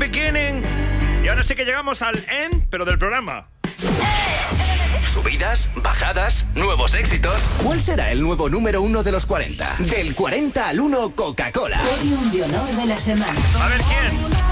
beginning. Y ahora sí que llegamos al end, pero del programa. Subidas, bajadas, nuevos éxitos. ¿Cuál será el nuevo número 1 de los 40? Del 40 al 1, Coca-Cola. Podium de honor de la semana. A ver quién.